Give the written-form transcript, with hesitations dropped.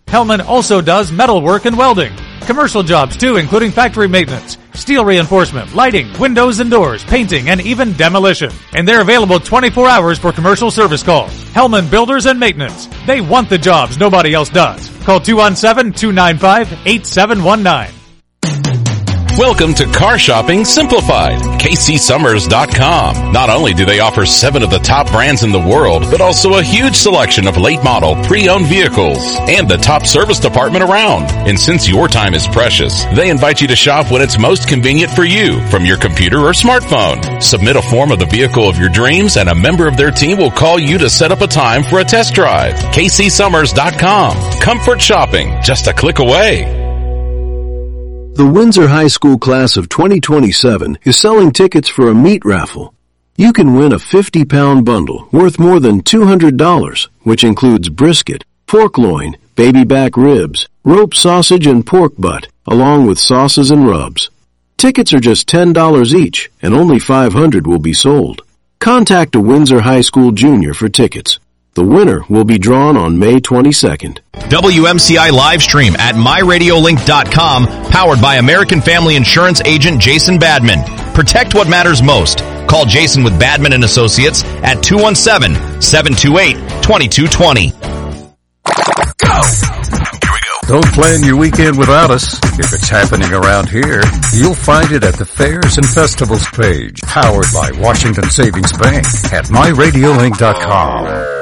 Hellman also does metal work and welding. Commercial jobs too, including factory maintenance, steel reinforcement, lighting, windows and doors, painting, and even demolition. And they're available 24 hours for commercial service calls. Hellman Builders and Maintenance. They want the jobs nobody else does. Call 217-295-8719. Welcome to Car Shopping Simplified. KCSummers.com. Not only do they offer 7 of the top brands in the world, but also a huge selection of late model, pre-owned vehicles and the top service department around. And since your time is precious, they invite you to shop when it's most convenient for you from your computer or smartphone. Submit a form of the vehicle of your dreams and a member of their team will call you to set up a time for a test drive. KCSummers.com. Comfort shopping, just a click away. The Windsor High School class of 2027 is selling tickets for a meat raffle. You can win a 50-pound bundle worth more than $200, which includes brisket, pork loin, baby back ribs, rope sausage, and pork butt, along with sauces and rubs. Tickets are just $10 each, and only 500 will be sold. Contact a Windsor High School junior for tickets. The winner will be drawn on May 22nd. WMCI live stream at myradiolink.com, powered by American Family Insurance agent Jason Badman. Protect what matters most. Call Jason with Badman and Associates at 217-728-2220. Go! Here we go. Don't plan your weekend without us. If it's happening around here, you'll find it at the Fairs and Festivals page, powered by Washington Savings Bank at myradiolink.com.